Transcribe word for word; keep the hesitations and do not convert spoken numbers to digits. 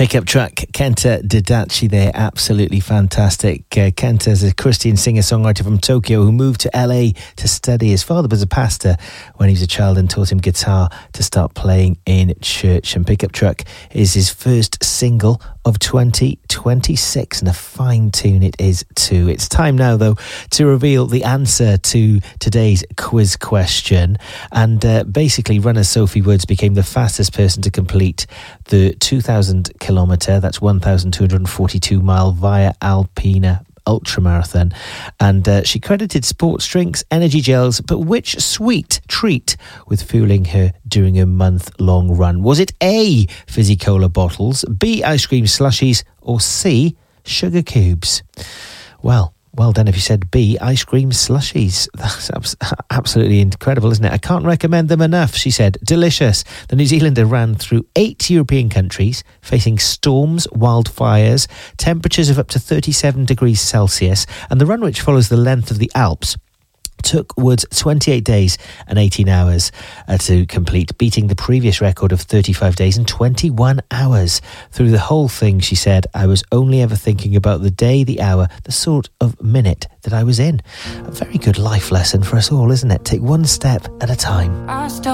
Pickup Truck, Kenta Didachi there, absolutely fantastic. Uh, Kenta is a Christian singer-songwriter from Tokyo who moved to L A to study. His father was a pastor when he was a child and taught him guitar to start playing in church. And Pickup Truck is his first single of twenty twenty-six, and a fine tune it is too. It's time now, though, to reveal the answer to today's quiz question. And uh, basically, runner Sophie Woods became the fastest person to complete the two thousand kilometre, that's one thousand two hundred forty-two mile Via Alpina ultramarathon, and uh, she credited sports drinks, energy gels, but which sweet treat with fueling her during her month-long run? Was it A, fizzy cola bottles, B, ice cream slushies, or C, sugar cubes? Well, well done if you said B, ice cream slushies. That's abs- absolutely incredible, isn't it? I can't recommend them enough, she said. Delicious. The New Zealander ran through eight European countries, facing storms, wildfires, temperatures of up to thirty-seven degrees Celsius, and the run, which follows the length of the Alps, took Woods twenty-eight days and eighteen hours uh, to complete, beating the previous record of thirty-five days and twenty-one hours. Through the whole thing, she said, I was only ever thinking about the day, the hour, the sort of minute that I was in. A very good life lesson for us all, isn't it? Take one step at a time.